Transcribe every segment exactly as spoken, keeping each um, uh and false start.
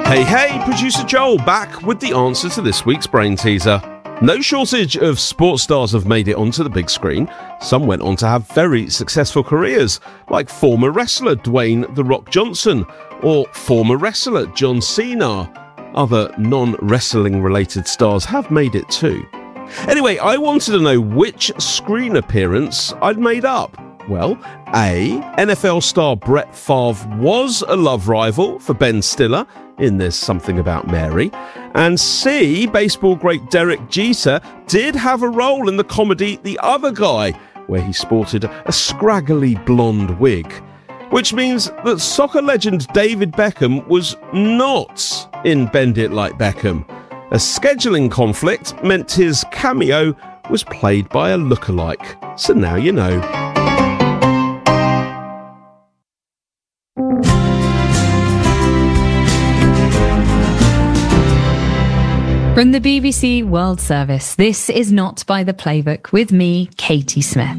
Hey, hey, producer Joel back with the answer to this week's brain teaser. No shortage of sports stars have made it onto the big screen. Some went on to have very successful careers, like former wrestler Dwayne "The Rock" Johnson or former wrestler John Cena. Other non-wrestling related stars have made it too. Anyway, I wanted to know which screen appearance I'd made up. Well, A, N F L star Brett Favre was a love rival for Ben Stiller in There's Something About Mary, and C, baseball great Derek Jeter did have a role in the comedy The Other Guy, where he sported a scraggly blonde wig, which means that soccer legend David Beckham was not in Bend It Like Beckham. A scheduling conflict meant his cameo was played by a lookalike, so now you know. From the B B C World Service, this is Not by the Playbook with me, Katie Smith.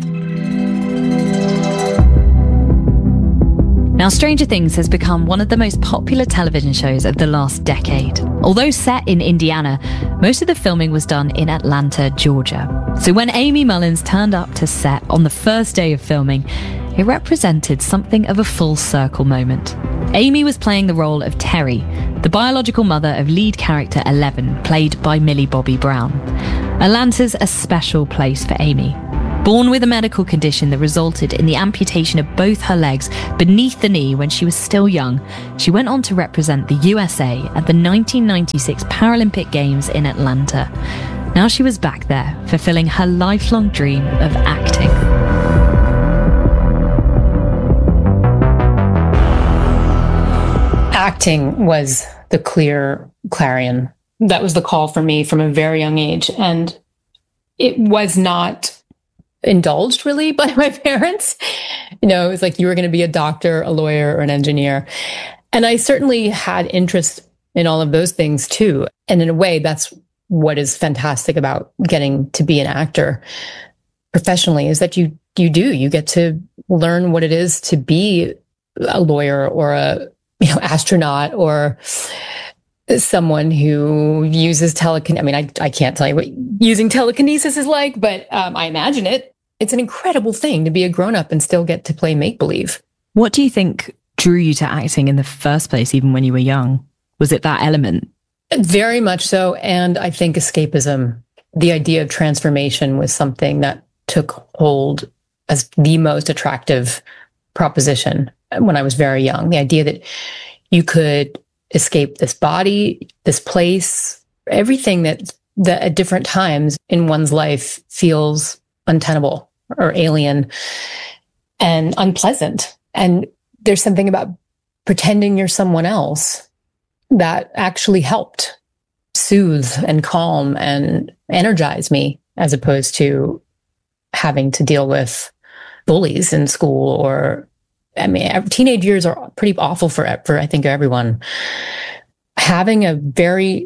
Now, Stranger Things has become one of the most popular television shows of the last decade. Although set in Indiana, most of the filming was done in Atlanta, Georgia. So when Amy Mullins turned up to set on the first day of filming, it represented something of a full circle moment. Amy was playing the role of Terry, the biological mother of lead character Eleven, played by Millie Bobby Brown. Atlanta's a special place for Amy. Born with a medical condition that resulted in the amputation of both her legs beneath the knee when she was still young, she went on to represent the U S A at the nineteen ninety-six Paralympic Games in Atlanta. Now she was back there, fulfilling her lifelong dream of acting. Acting was the clear clarion. That was the call for me from a very young age. And it was not indulged really by my parents. You know, it was like you were going to be a doctor, a lawyer, or an engineer. And I certainly had interest in all of those things too. And in a way, that's what is fantastic about getting to be an actor professionally, is that you you do, you get to learn what it is to be a lawyer or a you know, astronaut or someone who uses telekinesis. I mean, I, I can't tell you what using telekinesis is like, but um, I imagine it. It's an incredible thing to be a grown-up and still get to play make-believe. What do you think drew you to acting in the first place, even when you were young? Was it that element? Very much so. And I think escapism, the idea of transformation, was something that took hold as the most attractive proposition when I was very young. The idea that you could escape this body, this place, everything that, that at different times in one's life feels untenable or alien and unpleasant. And there's something about pretending you're someone else that actually helped soothe and calm and energize me, as opposed to having to deal with bullies in school. Or I mean, teenage years are pretty awful for, for I think, everyone. Having a very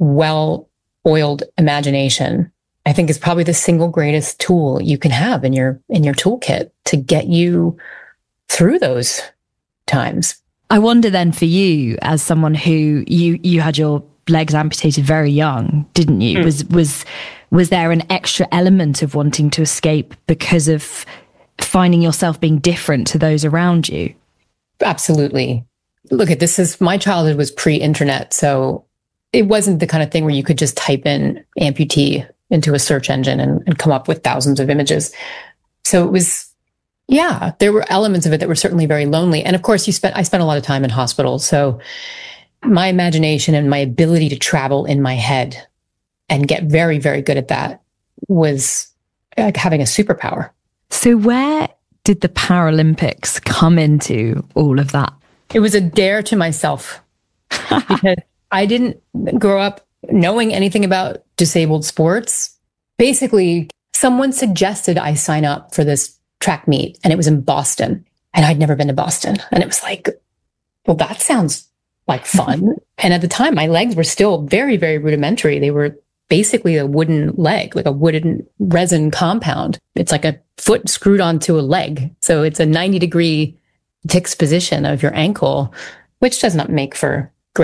well-oiled imagination, I think, is probably the single greatest tool you can have in your in your toolkit to get you through those times. I wonder then, for you, as someone who you you had your legs amputated very young, didn't you? Mm. Was was was there an extra element of wanting to escape because of finding yourself being different to those around you? Absolutely. Look, at this is my childhood was pre-internet, so it wasn't the kind of thing where you could just type in amputee into a search engine and, and come up with thousands of images. So it was, yeah, there were elements of it that were certainly very lonely. And of course, you spent I spent a lot of time in hospitals, so my imagination and my ability to travel in my head and get very, very good at that was like having a superpower. So where did the Paralympics come into all of that? It was a dare to myself, because I didn't grow up knowing anything about disabled sports. Basically, someone suggested I sign up for this track meet, and it was in Boston, and I'd never been to Boston. And it was like, well, that sounds like fun. And at the time, my legs were still very, very rudimentary. They were basically a wooden leg, like a wooden resin compound. It's like a foot screwed onto a leg. So it's a ninety degree fixed position of your ankle, which does not make for great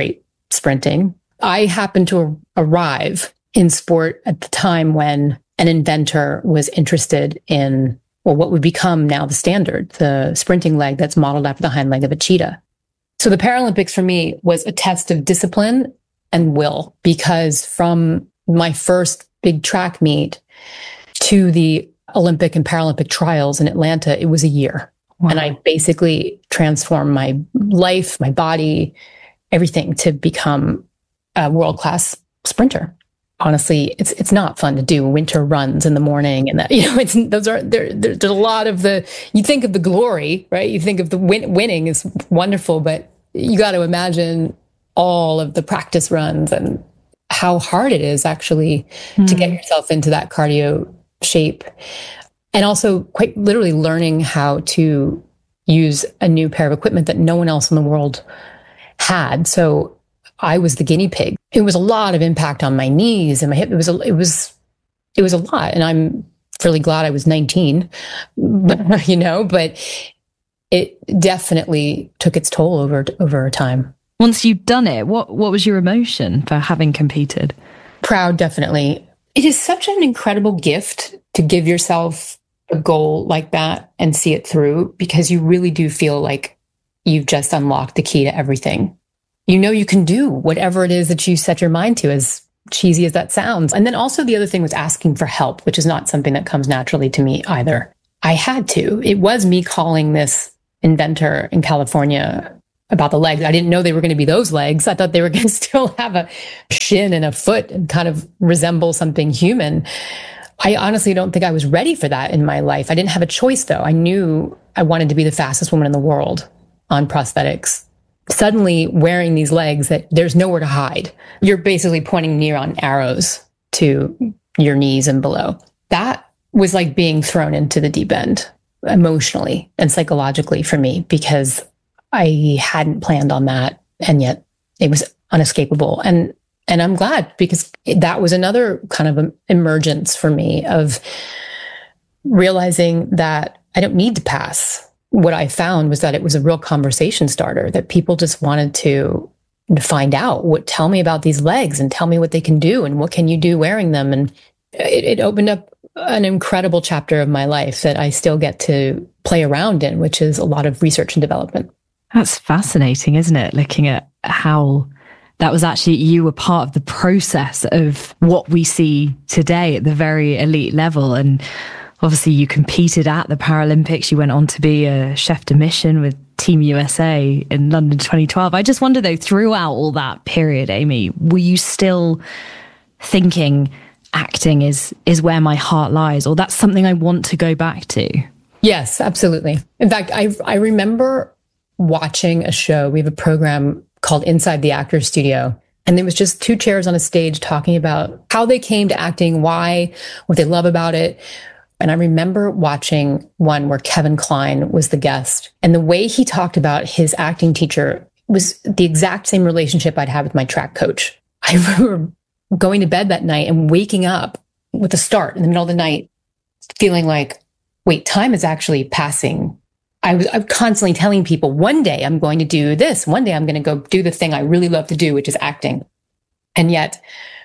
sprinting. I happened to arrive in sport at the time when an inventor was interested in, well, what would become now the standard, the sprinting leg that's modeled after the hind leg of a cheetah. So the Paralympics for me was a test of discipline and will, because from my first big track meet to the Olympic and Paralympic trials in Atlanta, it was a year. Wow. And I basically transformed my life, my body, everything to become a world-class sprinter. Honestly, it's it's not fun to do winter runs in the morning, and that, you know, it's those are there. there there's a lot of the, you think of the glory, right? You think of the win, winning is wonderful, but you got to imagine all of the practice runs and how hard it is actually mm. to get yourself into that cardio shape, and also quite literally learning how to use a new pair of equipment that no one else in the world had. So I was the guinea pig. It was a lot of impact on my knees and my hip. It was a, it was, it was a lot. And I'm really glad I was nineteen, but, you know, but it definitely took its toll over, over time. Once you'd done it, what, what was your emotion for having competed? Proud, definitely. It is such an incredible gift to give yourself a goal like that and see it through, because you really do feel like you've just unlocked the key to everything. You know, you can do whatever it is that you set your mind to, as cheesy as that sounds. And then also the other thing was asking for help, which is not something that comes naturally to me either. I had to. It was me calling this inventor in California about the legs. I didn't know they were going to be those legs. I thought they were going to still have a shin and a foot and kind of resemble something human. I honestly don't think I was ready for that in my life. I didn't have a choice, though. I knew I wanted to be the fastest woman in the world on prosthetics. Suddenly wearing these legs that there's nowhere to hide. You're basically pointing neon arrows to your knees and below. That was like being thrown into the deep end emotionally and psychologically for me, because I hadn't planned on that. And yet it was unescapable. And, and I'm glad, because that was another kind of emergence for me of realizing that I don't need to pass. What I found was that it was a real conversation starter, that people just wanted to, to find out, what, tell me about these legs and tell me what they can do and what can you do wearing them. And it, it opened up an incredible chapter of my life that I still get to play around in, which is a lot of research and development. That's fascinating, isn't it? Looking at how that was actually, you were part of the process of what we see today at the very elite level. And obviously you competed at the Paralympics. You went on to be a chef de mission with Team U S A in London twenty twelve. I just wonder though, throughout all that period, Amy, were you still thinking acting is, is where my heart lies, or that's something I want to go back to? Yes, absolutely. In fact, I, I remember watching a show. We have a program called Inside the Actors Studio. And there was just two chairs on a stage talking about how they came to acting, why, what they love about it. And I remember watching one where Kevin Kline was the guest. And the way he talked about his acting teacher was the exact same relationship I'd had with my track coach. I remember going to bed that night and waking up with a start in the middle of the night, feeling like, wait, time is actually passing. I was, I'm constantly telling people, one day I'm going to do this. One day I'm going to go do the thing I really love to do, which is acting. And yet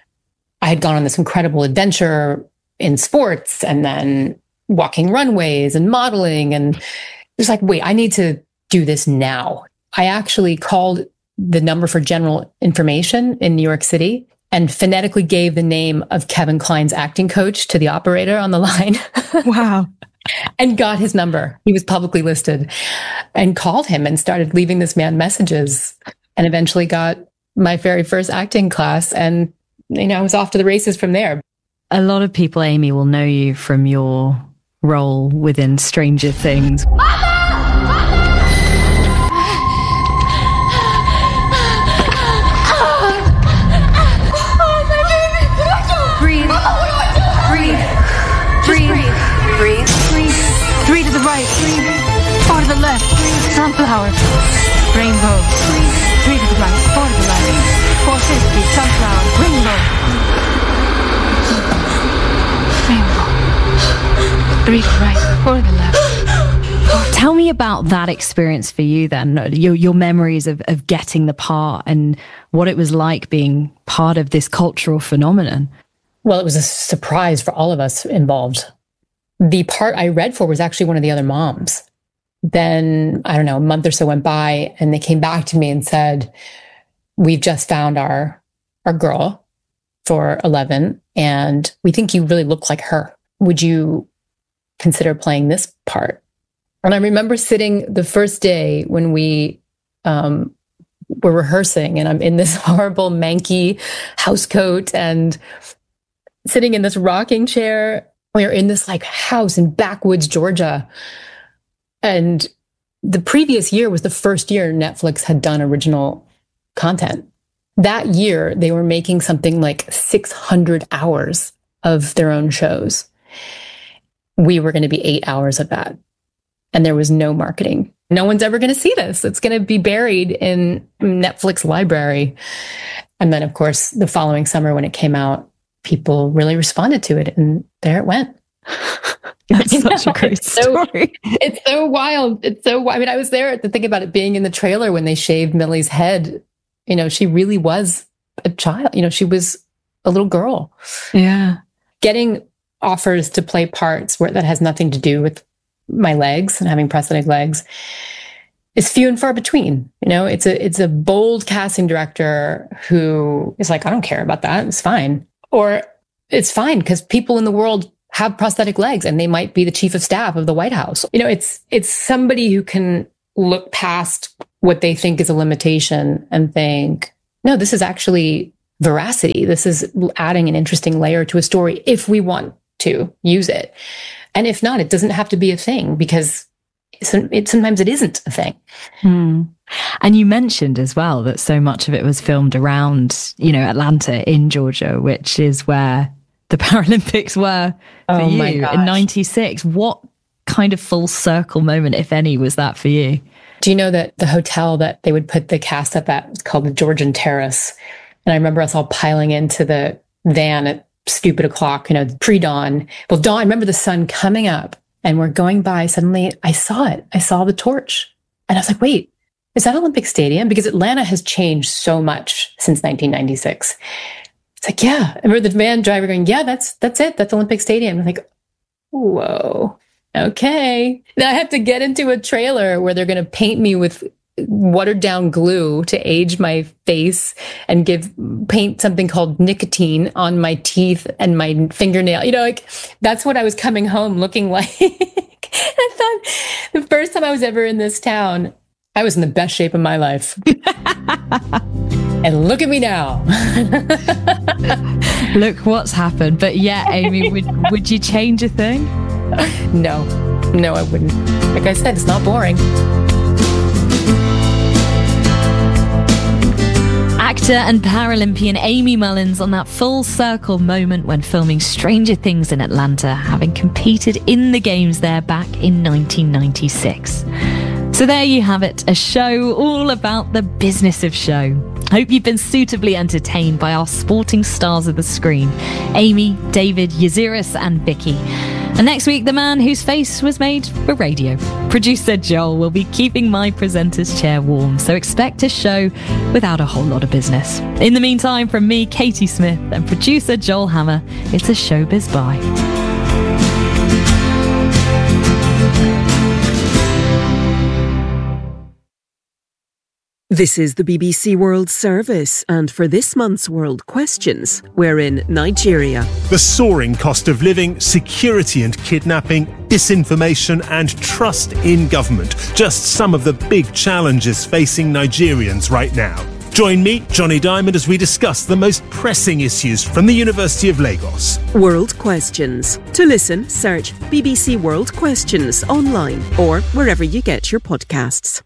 I had gone on this incredible adventure in sports and then walking runways and modeling. And it was like, wait, I need to do this now. I actually called the number for general information in New York City and phonetically gave the name of Kevin Kline's acting coach to the operator on the line. Wow. And got his number. He was publicly listed, and called him and started leaving this man messages, and eventually got my very first acting class. And, you know, I was off to the races from there. A lot of people, Amy, will know you from your role within Stranger Things. Sunflower, rainbow, three to the right, four to the left, four fifty, sunflower, rainbow, rainbow, three to the right, four to the left, four Tell me about that experience for you then, your your memories of, of getting the part and what it was like being part of this cultural phenomenon. Well, it was a surprise for all of us involved. The part I read for was actually one of the other moms. Then, I don't know, a month or so went by and they came back to me and said, we've just found our, our girl for eleven and we think you really look like her. Would you consider playing this part? And I remember sitting the first day when we um, were rehearsing and I'm in this horrible manky house coat and sitting in this rocking chair. We are in this like house in backwoods, Georgia. And the previous year was the first year Netflix had done original content. That year, they were making something like six hundred hours of their own shows. We were going to be eight hours of that. And there was no marketing. No one's ever going to see this. It's going to be buried in Netflix library. And then, of course, the following summer when it came out, people really responded to it. And there it went. That's such know, a great it's so, story. It's so wild. It's so, I mean, I was there to think about it being in the trailer when they shaved Millie's head. You know, she really was a child. You know, she was a little girl. Yeah. Getting offers to play parts where that has nothing to do with my legs and having prosthetic legs is few and far between. You know, it's a, it's a bold casting director who is like, I don't care about that. It's fine. Or it's fine because people in the world have prosthetic legs and they might be the chief of staff of the White House. You know, it's, it's somebody who can look past what they think is a limitation and think, no, this is actually veracity. This is adding an interesting layer to a story if we want to use it. And if not, it doesn't have to be a thing because it, sometimes it isn't a thing. Hmm. And you mentioned as well that so much of it was filmed around, you know, Atlanta in Georgia, which is where the Paralympics were for oh you my in ninety-six. What kind of full circle moment, if any, was that for you? Do you know that the hotel that they would put the cast up at was called the Georgian Terrace? And I remember us all piling into the van at stupid o'clock, you know, pre-dawn. Well, dawn, I remember the sun coming up and we're going by. Suddenly I saw it. I saw the torch. And I was like, wait, is that Olympic Stadium? Because Atlanta has changed so much since nineteen ninety-six. It's like, yeah. I remember the van driver going, yeah, that's, that's it. That's Olympic Stadium. I'm like, whoa, okay. Now I have to get into a trailer where they're going to paint me with watered down glue to age my face and give paint something called nicotine on my teeth and my fingernail. You know, like that's what I was coming home looking like. I thought the first time I was ever in this town, I was in the best shape of my life. And look at me now. Look what's happened. But yeah, Amy, would, would you change a thing? No, no, I wouldn't. Like I said, it's not boring. Actor and Paralympian Amy Mullins on that full circle moment when filming Stranger Things in Atlanta, having competed in the games there back in nineteen ninety-six. So there you have it, a show all about the business of show. Hope you've been suitably entertained by our sporting stars of the screen, Amy, David, Yaziris and Vicky. And next week, the man whose face was made for radio. Producer Joel will be keeping my presenter's chair warm, so expect a show without a whole lot of business. In the meantime, from me, Katie Smith, and producer Joel Hammer, it's a showbiz bye. This is the B B C World Service, and for this month's World Questions, we're in Nigeria. The soaring cost of living, security and kidnapping, disinformation and trust in government. Just some of the big challenges facing Nigerians right now. Join me, Johnny Diamond, as we discuss the most pressing issues from the University of Lagos. World Questions. To listen, search B B C World Questions online or wherever you get your podcasts.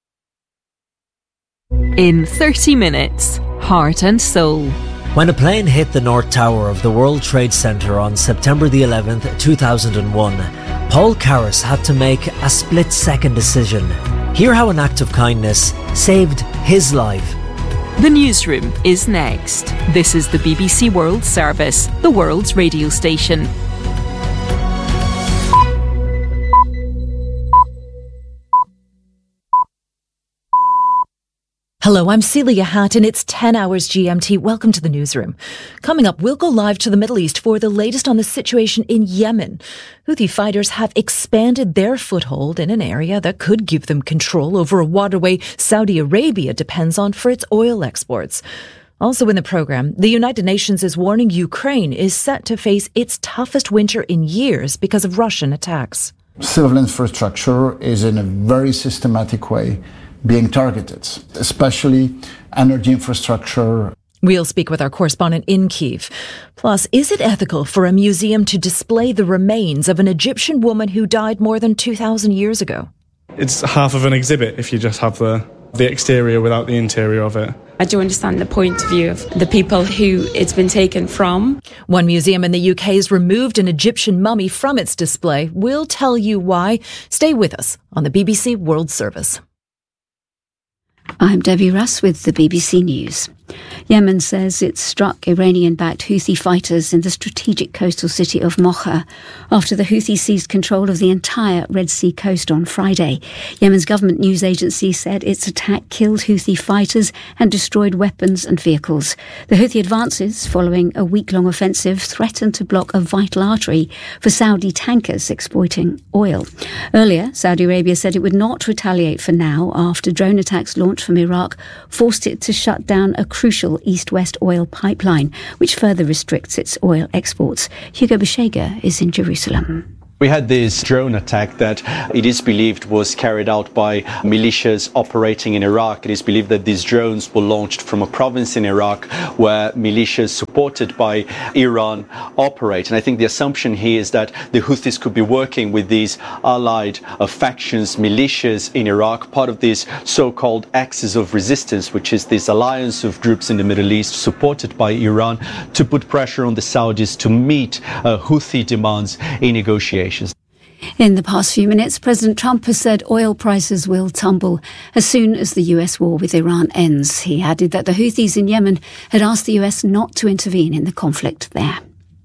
In thirty minutes, Heart and Soul. When a plane hit the North Tower of the World Trade Center on September the eleventh, two thousand one, Paul Karras had to make a split-second decision. Hear how an act of kindness saved his life. The Newsroom is next. This is the B B C World Service, the world's radio station. Hello, I'm Celia Hatton. It's ten hours G M T. Welcome to the newsroom. Coming up, we'll go live to the Middle East for the latest on the situation in Yemen. Houthi fighters have expanded their foothold in an area that could give them control over a waterway Saudi Arabia depends on for its oil exports. Also in the program, the United Nations is warning Ukraine is set to face its toughest winter in years because of Russian attacks. Civil infrastructure is in a very systematic way being targeted, especially energy infrastructure. We'll speak with our correspondent in Kyiv. Plus, is it ethical for a museum to display the remains of an Egyptian woman who died more than two thousand years ago? It's half of an exhibit if you just have the, the exterior without the interior of it. I do understand the point of view of the people who it's been taken from. One museum in the U K has removed an Egyptian mummy from its display. We'll tell you why. Stay with us on the B B C World Service. I'm Debbie Russ with the B B C News. Yemen says it struck Iranian-backed Houthi fighters in the strategic coastal city of Mocha after the Houthis seized control of the entire Red Sea coast on Friday. Yemen's government news agency said its attack killed Houthi fighters and destroyed weapons and vehicles. The Houthi advances, following a week-long offensive, threatened to block a vital artery for Saudi tankers exploiting oil. Earlier, Saudi Arabia said it would not retaliate for now after drone attacks launched from Iraq forced it to shut down a crucial east-west oil pipeline, which further restricts its oil exports. Hugo Beshega is in Jerusalem. We had this drone attack that it is believed was carried out by militias operating in Iraq. It is believed that these drones were launched from a province in Iraq where militias supported by Iran operate. And I think the assumption here is that the Houthis could be working with these allied uh, factions, militias in Iraq, part of this so-called Axis of Resistance, which is this alliance of groups in the Middle East supported by Iran to put pressure on the Saudis to meet uh, Houthi demands in negotiations. In the past few minutes, President Trump has said oil prices will tumble as soon as the U S war with Iran ends. He added that the Houthis in Yemen had asked the U S not to intervene in the conflict there.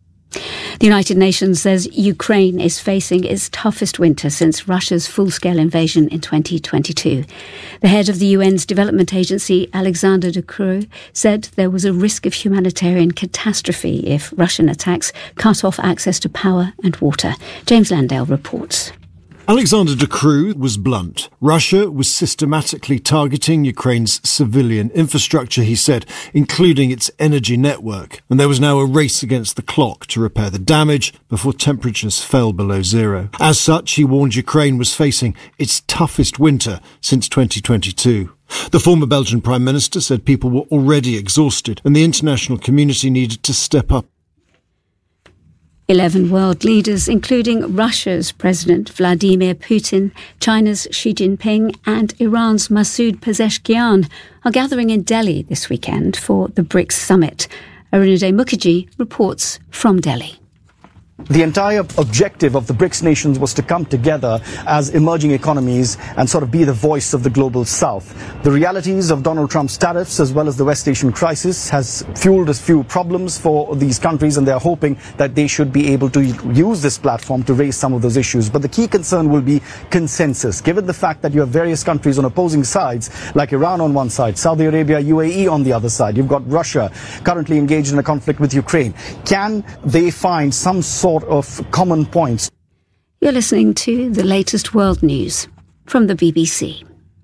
The United Nations says Ukraine is facing its toughest winter since Russia's full-scale invasion in twenty twenty-two. The head of the U N's Development Agency, Alexander de Croo, said there was a risk of humanitarian catastrophe if Russian attacks cut off access to power and water. James Landale reports. Alexander de Croo was blunt. Russia was systematically targeting Ukraine's civilian infrastructure, he said, including its energy network. And there was now a race against the clock to repair the damage before temperatures fell below zero. As such, he warned Ukraine was facing its toughest winter since twenty twenty-two. The former Belgian Prime Minister said people were already exhausted and the international community needed to step up. Eleven world leaders, including Russia's President Vladimir Putin, China's Xi Jinping and Iran's Masoud Pezeshkian, are gathering in Delhi this weekend for the BRICS summit. Arunadeh Mukherjee reports from Delhi. The entire objective of the BRICS nations was to come together as emerging economies and sort of be the voice of the global south. The realities of Donald Trump's tariffs as well as the West Asian crisis has fueled a few problems for these countries, and they're hoping that they should be able to use this platform to raise some of those issues. But the key concern will be consensus, given the fact that you have various countries on opposing sides, like Iran on one side, Saudi Arabia, U A E on the other side. You've got Russia currently engaged in a conflict with Ukraine. Can they find some sort of common points? You're listening to the latest world news from the B B C.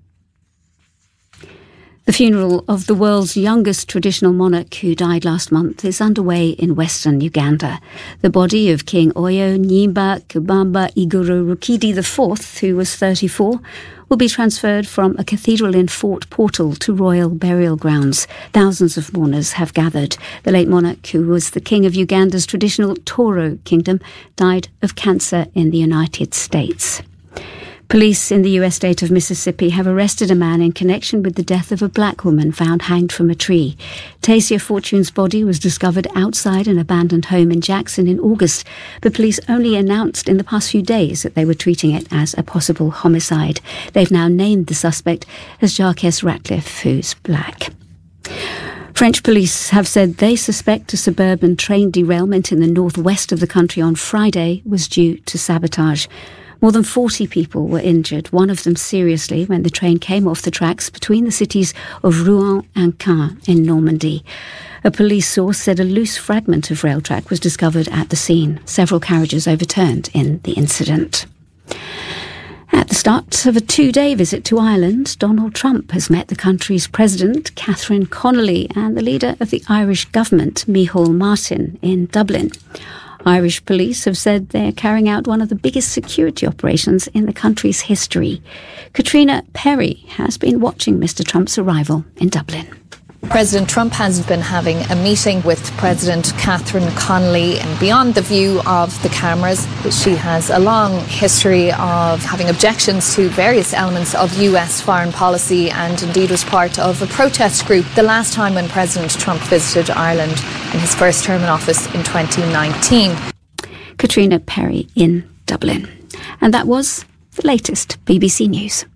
The funeral of the world's youngest traditional monarch who died last month is underway in western Uganda. The body of King Oyo Nyimba Kibamba Iguru Rukidi the fourth, who was thirty-four, will be transferred from a cathedral in Fort Portal to royal burial grounds. Thousands of mourners have gathered. The late monarch, who was the king of Uganda's traditional Toro kingdom, died of cancer in the United States. Police in the U S state of Mississippi have arrested a man in connection with the death of a black woman found hanged from a tree. Tasia Fortune's body was discovered outside an abandoned home in Jackson in August, but police only announced in the past few days that they were treating it as a possible homicide. They've now named the suspect as Jarquez Ratcliffe, who's black. French police have said they suspect a suburban train derailment in the northwest of the country on Friday was due to sabotage. More than forty people were injured, one of them seriously, when the train came off the tracks between the cities of Rouen and Caen in Normandy. A police source said a loose fragment of rail track was discovered at the scene. Several carriages overturned in the incident. At the start of a two-day visit to Ireland, Donald Trump has met the country's President, Catherine Connolly, and the leader of the Irish government, Micheál Martin, in Dublin. Irish police have said they're carrying out one of the biggest security operations in the country's history. Katrina Perry has been watching Mister Trump's arrival in Dublin. President Trump has been having a meeting with President Catherine Connolly, and beyond the view of the cameras, she has a long history of having objections to various elements of U S foreign policy, and indeed was part of a protest group the last time when President Trump visited Ireland in his first term in office in twenty nineteen. Katrina Perry in Dublin. And that was the latest B B C News.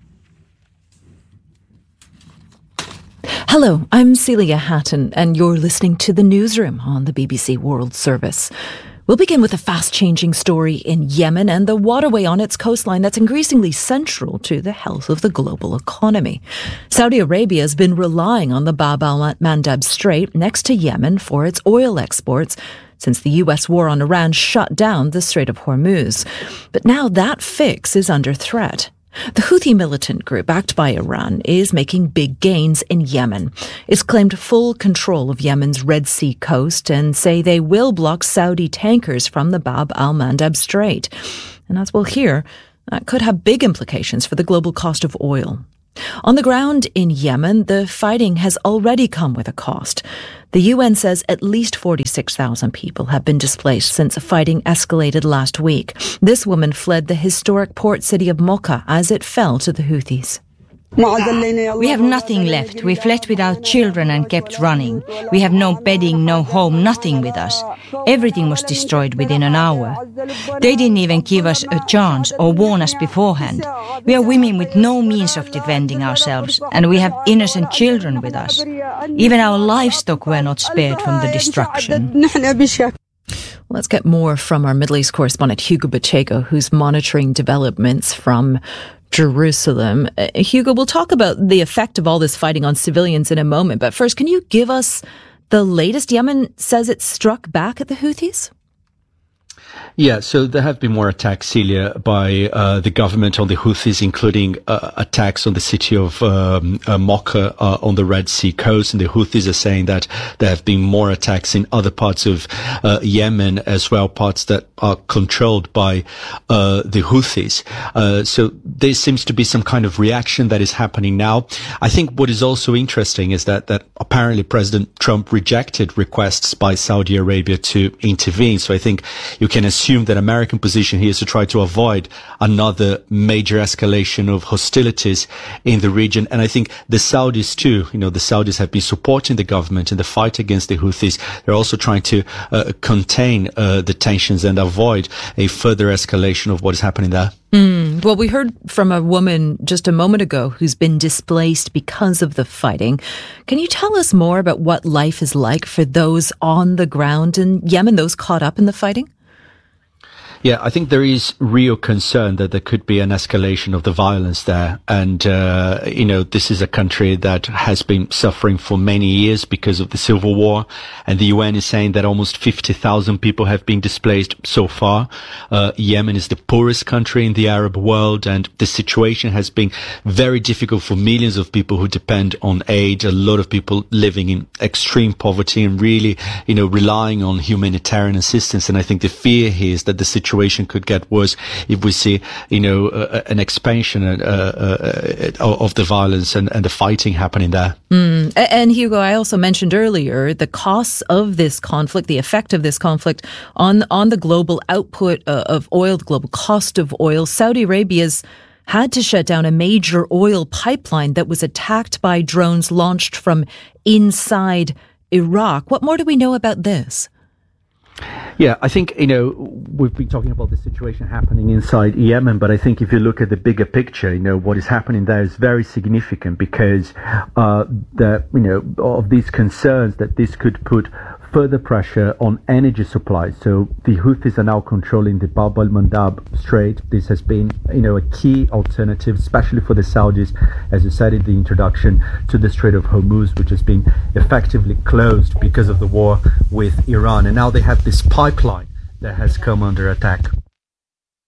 Hello, I'm Celia Hatton, and you're listening to The Newsroom on the B B C World Service. We'll begin with a fast-changing story in Yemen and the waterway on its coastline that's increasingly central to the health of the global economy. Saudi Arabia has been relying on the Bab al-Mandab Strait next to Yemen for its oil exports since the U S war on Iran shut down the Strait of Hormuz. But now that fix is under threat. The Houthi militant group, backed by Iran, is making big gains in Yemen. It's claimed full control of Yemen's Red Sea coast and say they will block Saudi tankers from the Bab al-Mandab Strait. And as we'll hear, that could have big implications for the global cost of oil. On the ground in Yemen, the fighting has already come with a cost. The U N says at least forty-six thousand people have been displaced since fighting escalated last week. This woman fled the historic port city of Mocha as it fell to the Houthis. We have nothing left. We fled with our children and kept running. We have no bedding, no home, nothing with us. Everything was destroyed within an hour. They didn't even give us a chance or warn us beforehand. We are women with no means of defending ourselves, and we have innocent children with us. Even our livestock were not spared from the destruction. Let's get more from our Middle East correspondent Hugo Pacheco, who's monitoring developments from Jerusalem. Uh, Hugo, we'll talk about the effect of all this fighting on civilians in a moment. But first, can you give us the latest? Yemen says it struck back at the Houthis? Yeah, so there have been more attacks, Celia, by uh, the government on the Houthis, including uh, attacks on the city of um, uh, Mocha uh, on the Red Sea coast. And the Houthis are saying that there have been more attacks in other parts of uh, Yemen as well, parts that are controlled by uh, the Houthis. Uh, so there seems to be some kind of reaction that is happening now. I think what is also interesting is that, that apparently President Trump rejected requests by Saudi Arabia to intervene. So I think you can assume that American position here is to try to avoid another major escalation of hostilities in the region. And I think the Saudis too, you know, the Saudis have been supporting the government in the fight against the Houthis. They're also trying to uh, contain uh, the tensions and avoid a further escalation of what is happening there. Mm. Well, we heard from a woman just a moment ago who's been displaced because of the fighting. Can you tell us more about what life is like for those on the ground in Yemen, those caught up in the fighting? Yeah, I think there is real concern that there could be an escalation of the violence there. And, uh, you know, this is a country that has been suffering for many years because of the civil war. And the U N is saying that almost fifty thousand people have been displaced so far. Uh, Yemen is the poorest country in the Arab world. And the situation has been very difficult for millions of people who depend on aid. A lot of people living in extreme poverty and really, you know, relying on humanitarian assistance. And I think the fear here is that the situation situation could get worse if we see, you know, uh, an expansion uh, uh, uh, of the violence and, and the fighting happening there. Mm. And Hugo, I also mentioned earlier the costs of this conflict, the effect of this conflict on on the global output uh, of oil, the global cost of oil. Saudi Arabia's had to shut down a major oil pipeline that was attacked by drones launched from inside Iraq. What more do we know about this? Yeah, I think, you know, we've been talking about the situation happening inside Yemen, but I think if you look at the bigger picture, you know, what is happening there is very significant because uh, the, you know, of these concerns that this could put further pressure on energy supplies. So the Houthis are now controlling the Bab al-Mandab Strait. This has been, you know, a key alternative, especially for the Saudis, as you said in the introduction, to the Strait of Hormuz, which has been effectively closed because of the war with Iran. And now they have this pipeline that has come under attack.